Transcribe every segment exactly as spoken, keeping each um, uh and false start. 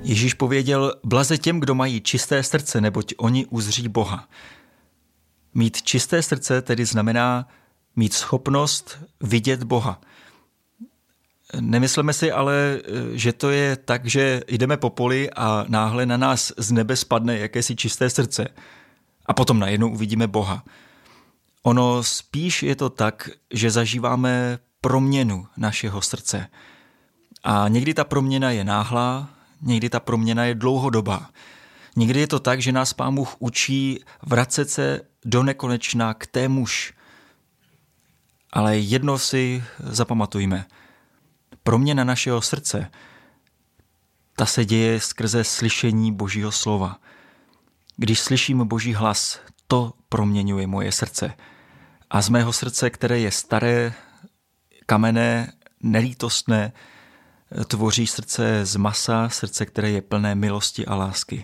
Ježíš pověděl, blaze těm, kdo mají čisté srdce, neboť oni uzří Boha. Mít čisté srdce tedy znamená mít schopnost vidět Boha. Nemyslíme si ale, že to je tak, že jdeme po poli a náhle na nás z nebe spadne jakési čisté srdce a potom najednou uvidíme Boha. Ono spíš je to tak, že zažíváme proměnu našeho srdce. A někdy ta proměna je náhlá, někdy ta proměna je dlouhodobá. Někdy je to tak, že nás Pán Bůh učí vracet se do nekonečna k témuž. Ale jedno si zapamatujme. Proměna našeho srdce, ta se děje skrze slyšení Božího slova. Když slyším Boží hlas, to proměňuje moje srdce. A z mého srdce, které je staré, kamenné, nelítostné, tvoří srdce z masa, srdce, které je plné milosti a lásky.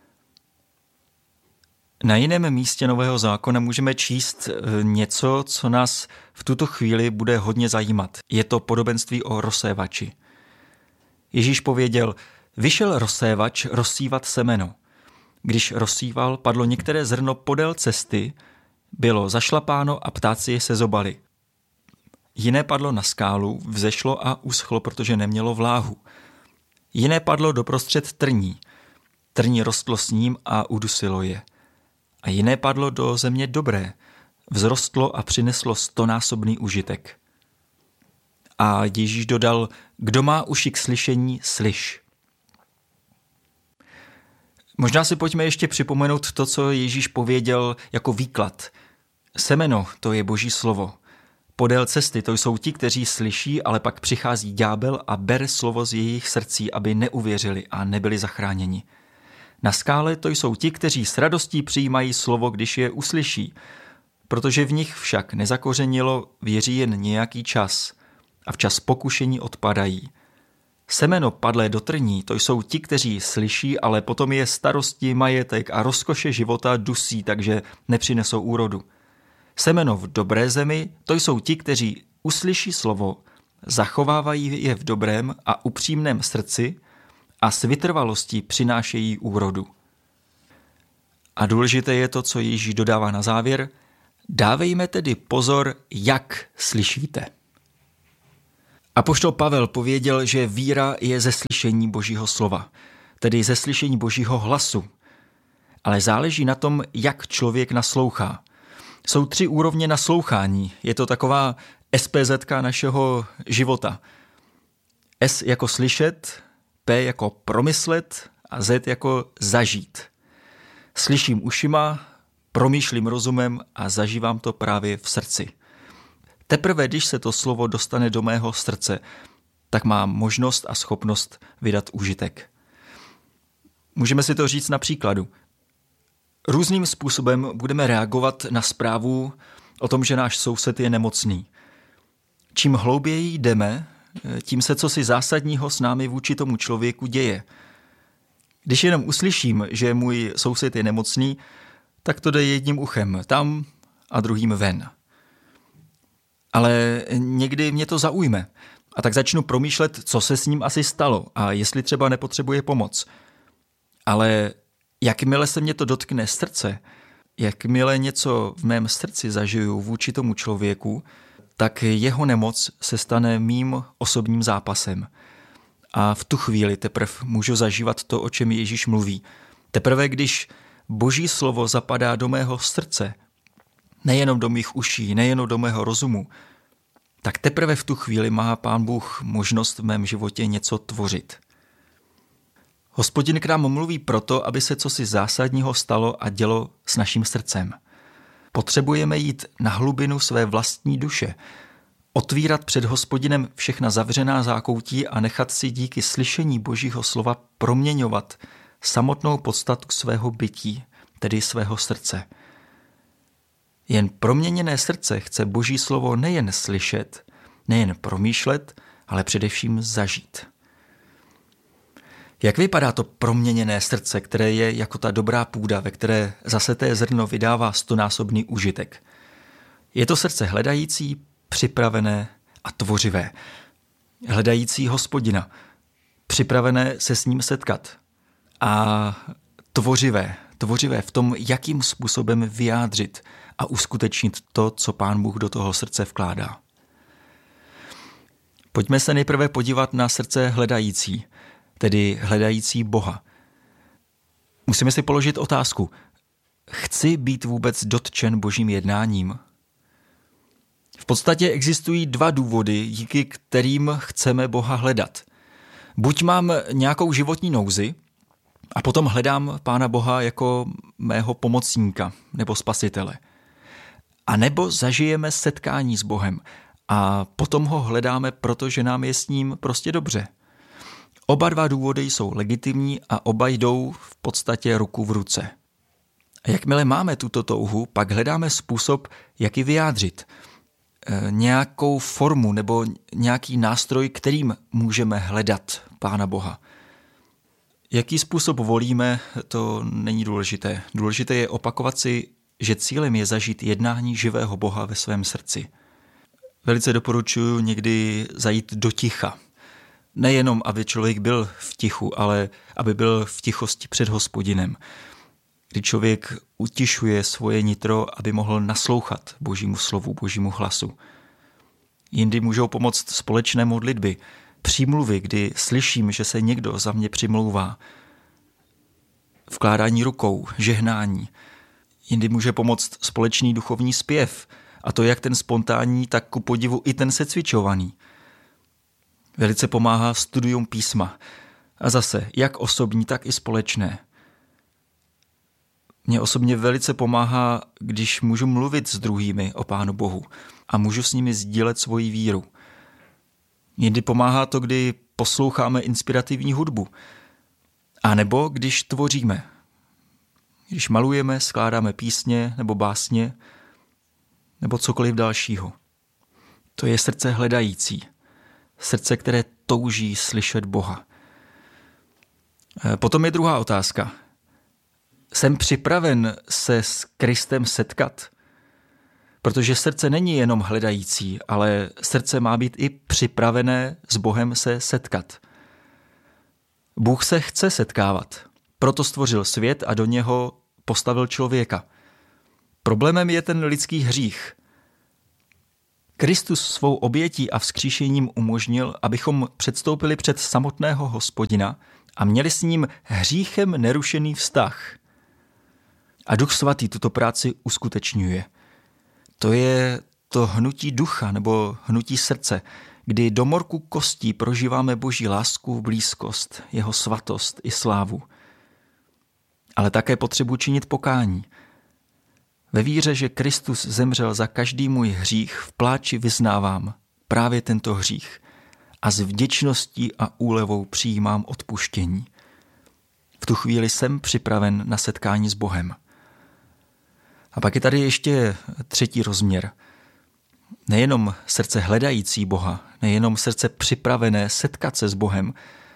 Na jiném místě Nového zákona můžeme číst něco, co nás v tuto chvíli bude hodně zajímat. Je to podobenství o rozsévači. Ježíš pověděl, vyšel rozsévač rozsívat semeno. Když rozsíval, padlo některé zrno podél cesty, bylo zašlapáno a ptáci je sezobali. Jiné padlo na skálu, vzešlo a uschlo, protože nemělo vláhu. Jiné padlo doprostřed trní. Trní rostlo s ním a udusilo je. A jiné padlo do země dobré, vzrostlo a přineslo stonásobný užitek. A Ježíš dodal, kdo má uši k slyšení, slyš. Možná si pojďme ještě připomenout to, co Ježíš pověděl jako výklad. Semeno, to je Boží slovo. Podél cesty, to jsou ti, kteří slyší, ale pak přichází ďábel a bere slovo z jejich srdcí, aby neuvěřili a nebyli zachráněni. Na skále to jsou ti, kteří s radostí přijímají slovo, když je uslyší, protože v nich však nezakořenilo, věří jen nějaký čas a včas pokušení odpadají. Semeno padlé do trní, to jsou ti, kteří slyší, ale potom je starosti, majetek a rozkoše života dusí, takže nepřinesou úrodu. Semeno v dobré zemi, to jsou ti, kteří uslyší slovo, zachovávají je v dobrém a upřímném srdci a s vytrvalostí přinášejí úrodu. A důležité je to, co Ježíš dodává na závěr, dávejme tedy pozor, jak slyšíte. Apoštol Pavel pověděl, že víra je ze slyšení Božího slova, tedy ze slyšení Božího hlasu. Ale záleží na tom, jak člověk naslouchá. Jsou tři úrovně naslouchání. Je to taková es pé zetka našeho života. S jako slyšet, P jako promyslet a Z jako zažít. Slyším ušima, promýšlím rozumem a zažívám to právě v srdci. Teprve, když se to slovo dostane do mého srdce, tak mám možnost a schopnost vydat užitek. Můžeme si to říct na příkladu. Různým způsobem budeme reagovat na zprávu o tom, že náš soused je nemocný. Čím hlouběji jdeme, tím se cosi zásadního s námi vůči tomu člověku děje. Když jenom uslyším, že můj soused je nemocný, tak to jde jedním uchem tam a druhým ven. Ale někdy mě to zaujme a tak začnu promýšlet, co se s ním asi stalo a jestli třeba nepotřebuje pomoc. Ale jakmile se mě to dotkne srdce, jakmile něco v mém srdci zažiju vůči tomu člověku, tak jeho nemoc se stane mým osobním zápasem. A v tu chvíli teprve můžu zažívat to, o čem Ježíš mluví. Teprve když Boží slovo zapadá do mého srdce, nejenom do mých uší, nejenom do mého rozumu, tak teprve v tu chvíli má Pán Bůh možnost v mém životě něco tvořit. Hospodin k nám mluví proto, aby se cosi zásadního stalo a dělo s naším srdcem. Potřebujeme jít na hlubinu své vlastní duše, otvírat před Hospodinem všechna zavřená zákoutí a nechat si díky slyšení Božího slova proměňovat samotnou podstatu svého bytí, tedy svého srdce. Jen proměněné srdce chce Boží slovo nejen slyšet, nejen promýšlet, ale především zažít. Jak vypadá to proměněné srdce, které je jako ta dobrá půda, ve které zaseté zrno vydává stonásobný užitek? Je to srdce hledající, připravené a tvořivé. Hledající Hospodina, připravené se s ním setkat, a tvořivé. Tvořivé v tom, jakým způsobem vyjádřit a uskutečnit to, co Pán Bůh do toho srdce vkládá. Pojďme se nejprve podívat na srdce hledající, tedy hledající Boha. Musíme si položit otázku, chci být vůbec dotčen Božím jednáním? V podstatě existují dva důvody, díky kterým chceme Boha hledat. Buď mám nějakou životní nouzi a potom hledám Pána Boha jako mého pomocníka nebo spasitele. A nebo zažijeme setkání s Bohem a potom ho hledáme, protože nám je s ním prostě dobře. Oba dva důvody jsou legitimní a oba jdou v podstatě ruku v ruce. A jakmile máme tuto touhu, pak hledáme způsob, jak ji vyjádřit. E, nějakou formu nebo nějaký nástroj, kterým můžeme hledat Pána Boha. Jaký způsob volíme, to není důležité. Důležité je opakovat si, že cílem je zažít jednání živého Boha ve svém srdci. Velice doporučuji někdy zajít do ticha. Nejenom, aby člověk byl v tichu, ale aby byl v tichosti před Hospodinem. Kdy člověk utišuje svoje nitro, aby mohl naslouchat Božímu slovu, Božímu hlasu. Jindy můžou pomoct společné modlitby, přímluvy, kdy slyším, že se někdo za mě přimlouvá. Vkládání rukou, žehnání. Jindy může pomoct společný duchovní zpěv, a to jak ten spontánní, tak ku podivu i ten secvičovaný. Velice pomáhá studium písma. A zase, jak osobní, tak i společné. Mně osobně velice pomáhá, když můžu mluvit s druhými o Pánu Bohu a můžu s nimi sdílet svoji víru. Někdy pomáhá to, kdy posloucháme inspirativní hudbu. A nebo když tvoříme. Když malujeme, skládáme písně nebo básně, nebo cokoliv dalšího. To je srdce hledající. Srdce, které touží slyšet Boha. Potom je druhá otázka. Jsem připraven se s Kristem setkat? Protože srdce není jenom hledající, ale srdce má být i připravené s Bohem se setkat. Bůh se chce setkávat, proto stvořil svět a do něho postavil člověka. Problémem je ten lidský hřích. Kristus svou obětí a vzkříšením umožnil, abychom předstoupili před samotného Hospodina a měli s ním hříchem nerušený vztah. A Duch Svatý tuto práci uskutečňuje. To je to hnutí ducha nebo hnutí srdce, kdy do morku kostí prožíváme Boží lásku, blízkost, jeho svatost i slávu. Ale také potřebuji činit pokání. Ve víře, že Kristus zemřel za každý můj hřích, v pláči vyznávám právě tento hřích a s vděčností a úlevou přijímám odpuštění. V tu chvíli jsem připraven na setkání s Bohem. A pak je tady ještě třetí rozměr. Nejenom srdce hledající Boha, nejenom srdce připravené setkat se s Bohem,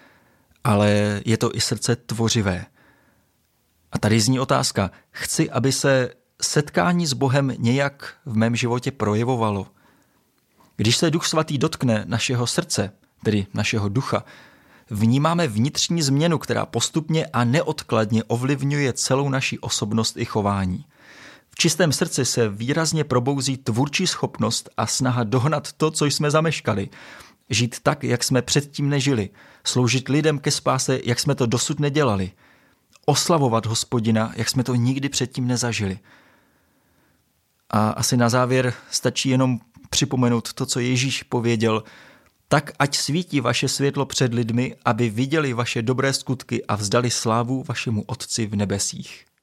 ale je to i srdce tvořivé. A tady zní otázka, chci, aby se setkání s Bohem nějak v mém životě projevovalo. Když se Duch Svatý dotkne našeho srdce, tedy našeho ducha, vnímáme vnitřní změnu, která postupně a neodkladně ovlivňuje celou naši osobnost i chování. V čistém srdci se výrazně probouzí tvůrčí schopnost a snaha dohnat to, co jsme zameškali. Žít tak, jak jsme předtím nežili. Sloužit lidem ke spáse, jak jsme to dosud nedělali. Oslavovat Hospodina, jak jsme to nikdy předtím nezažili. A asi na závěr stačí jenom připomenout to, co Ježíš pověděl. Tak ať svítí vaše světlo před lidmi, aby viděli vaše dobré skutky a vzdali slávu vašemu Otci v nebesích.